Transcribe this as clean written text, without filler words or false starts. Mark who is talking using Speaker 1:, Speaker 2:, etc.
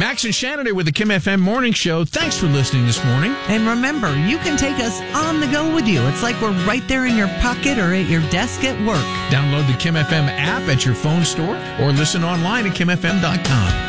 Speaker 1: Max and Shannon with the Kim FM Morning Show. Thanks for listening this morning.
Speaker 2: And remember, you can take us on the go with you. It's like we're right there in your pocket or at your desk at work.
Speaker 1: Download the Kim FM app at your phone store or listen online at kimfm.com.